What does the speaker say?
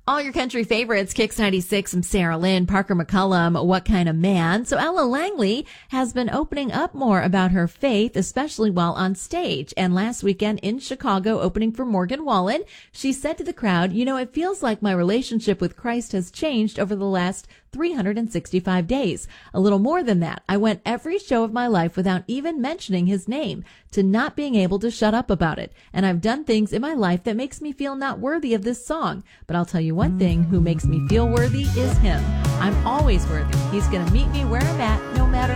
All your country favorites, Kicks 96 from Sarah Lynn, Parker McCullum, What Kind of Man. So Ella Langley has been opening up more about her faith, especially while on stage. And last weekend in Chicago, opening for Morgan Wallen, she said to the crowd, it feels like my relationship with Christ has changed over the last 365 days. A little more than that. I went every show of my life without even mentioning his name, to not being able to shut up about it. And I've done things in my life that makes me feel not worthy of this song. But I'll tell you one thing, who makes me feel worthy is him. I'm always worthy. He's going to meet me where I'm at, no matter